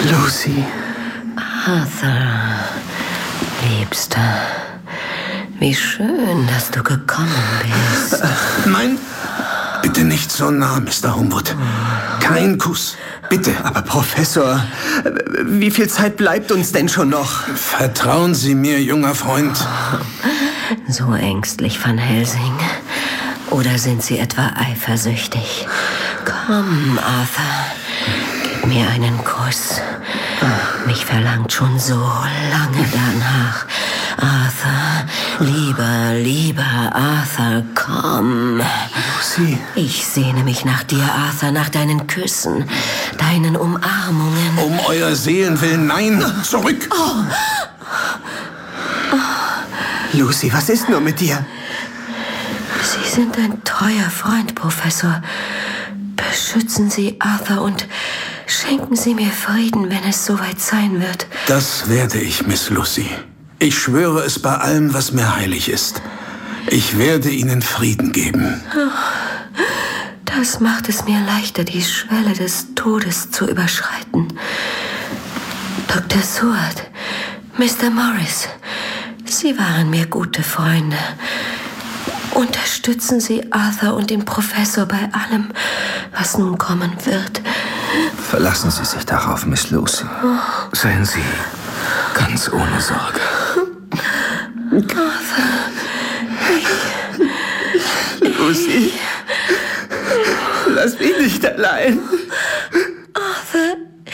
Lucy. Arthur, Liebster, wie schön, dass du gekommen bist. Nein, bitte nicht so nah, Mr. Homewood. Kein Kuss, bitte. Aber Professor, wie viel Zeit bleibt uns denn schon noch? Vertrauen Sie mir, junger Freund. So ängstlich, Van Helsing. Oder sind Sie etwa eifersüchtig? Komm, Arthur, gib mir einen Kuss. Mich verlangt schon so lange danach. Arthur, lieber Arthur, komm. Lucy. Ich sehne mich nach dir, Arthur, nach deinen Küssen, deinen Umarmungen. Um euer Seelenwillen, nein, zurück. Lucy, was ist nur mit dir? Sie sind ein treuer Freund, Professor. Beschützen Sie Arthur und schenken Sie mir Frieden, wenn es soweit sein wird. Das werde ich, Miss Lucy. Ich schwöre es bei allem, was mir heilig ist. Ich werde Ihnen Frieden geben. Das macht es mir leichter, die Schwelle des Todes zu überschreiten. Dr. Seward, Mr. Morris, Sie waren mir gute Freunde. Unterstützen Sie Arthur und den Professor bei allem, was nun kommen wird. Verlassen Sie sich darauf, Miss Lucy. Seien Sie ganz ohne Sorge. Arthur, Lucy, lass mich nicht allein. Arthur,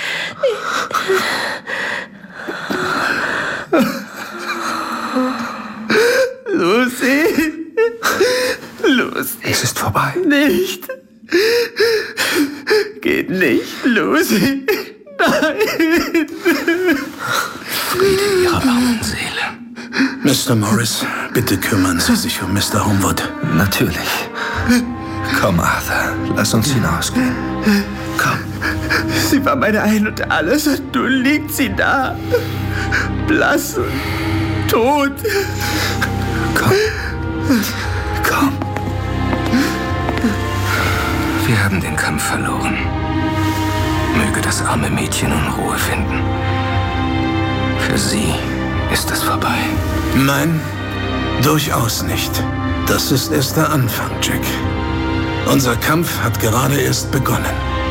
Lucy. Lucy. Es ist vorbei. Nicht. Geht nicht, Lucy. Nein. Friede Ihrer armen Seele. Mr. Morris, bitte kümmern Sie sich um Mr. Homewood. Natürlich. Komm, Arthur, lass uns hinausgehen. Komm. Sie war meine Ein und Alles und nun liegt sie da. Blass und tot. Komm. Komm. Wir haben den Kampf verloren. Möge das arme Mädchen nun Ruhe finden. Für sie ist es vorbei. Nein, durchaus nicht. Das ist erst der Anfang, Jack. Unser Kampf hat gerade erst begonnen.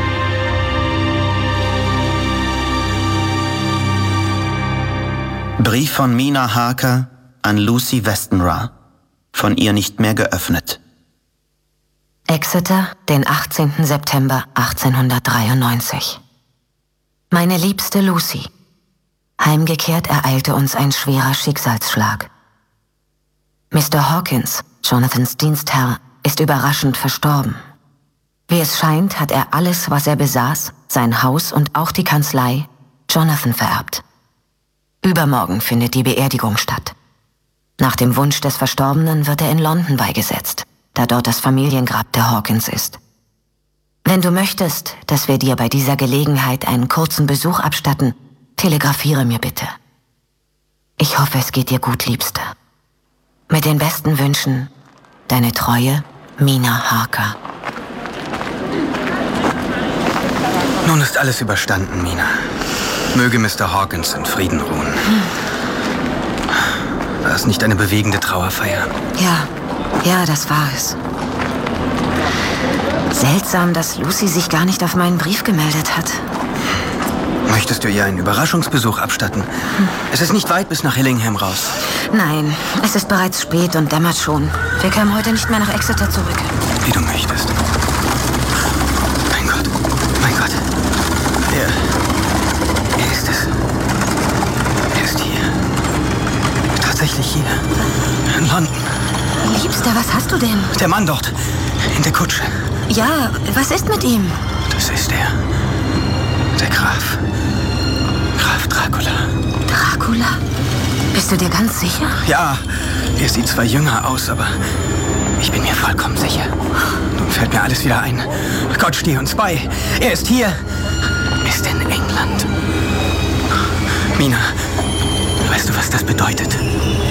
Brief von Mina Harker an Lucy Westenra. Von ihr nicht mehr geöffnet. Exeter, den 18. September 1893. Meine liebste Lucy, heimgekehrt ereilte uns ein schwerer Schicksalsschlag. Mr. Hawkins, Jonathans Dienstherr, ist überraschend verstorben. Wie es scheint, hat er alles, was er besaß, sein Haus und auch die Kanzlei, Jonathan vererbt. Übermorgen findet die Beerdigung statt. Nach dem Wunsch des Verstorbenen wird er in London beigesetzt, da dort das Familiengrab der Hawkins ist. Wenn du möchtest, dass wir dir bei dieser Gelegenheit einen kurzen Besuch abstatten, telegrafiere mir bitte. Ich hoffe, es geht dir gut, Liebste. Mit den besten Wünschen, deine treue Mina Harker. Nun ist alles überstanden, Mina. Möge Mr. Hawkins in Frieden ruhen. War es nicht eine bewegende Trauerfeier? Ja, das war es. Seltsam, dass Lucy sich gar nicht auf meinen Brief gemeldet hat. Möchtest du ihr einen Überraschungsbesuch abstatten? Es ist nicht weit bis nach Hillingham raus. Nein, es ist bereits spät und dämmert schon. Wir kämen heute nicht mehr nach Exeter zurück. Wie du möchtest. Mein Gott. Er ist es. Er ist hier. Tatsächlich hier. In London. Liebster, was hast du denn? Der Mann dort. In der Kutsche. Ja, was ist mit ihm? Das ist er. Der Graf. Graf Dracula. Dracula? Bist du dir ganz sicher? Ja, er sieht zwar jünger aus, aber ich bin mir vollkommen sicher. Nun fällt mir alles wieder ein. Gott stehe uns bei. Er ist hier. Ist in England. Mina, weißt du, was das bedeutet?